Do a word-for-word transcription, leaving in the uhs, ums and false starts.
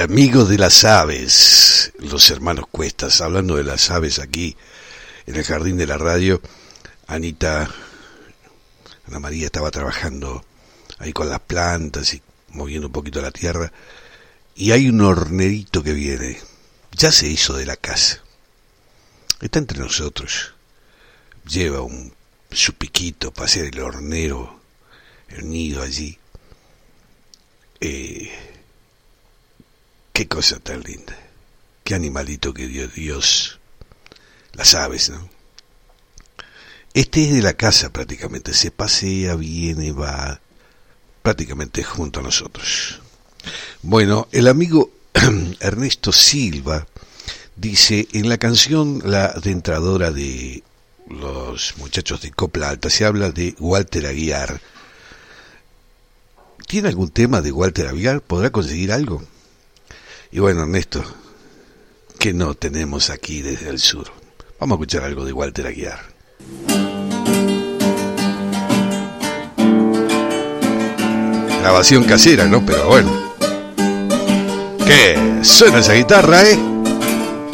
Amigos de las aves, los hermanos Cuestas, hablando de las aves aquí en el jardín de la radio. Anita, Ana María estaba trabajando ahí con las plantas y moviendo un poquito la tierra, y hay un hornerito que viene, ya se hizo de la casa, está entre nosotros, lleva un su piquito para hacer el hornero, el nido allí. Eh... Qué cosa tan linda, qué animalito que dio Dios, las aves, ¿no? Este es de la casa prácticamente, se pasea, viene, va, prácticamente junto a nosotros. Bueno, el amigo Ernesto Silva dice, en la canción La Dentradora de los muchachos de Copla Alta se habla de Walter Aguiar. ¿Tiene algún tema de Walter Aguiar? ¿Podrá conseguir algo? Y bueno, Ernesto, que no tenemos aquí desde el sur. Vamos a escuchar algo de Walter Aguiar. Grabación casera, ¿no? Pero bueno. ¿Qué? Suena esa guitarra, ¿eh?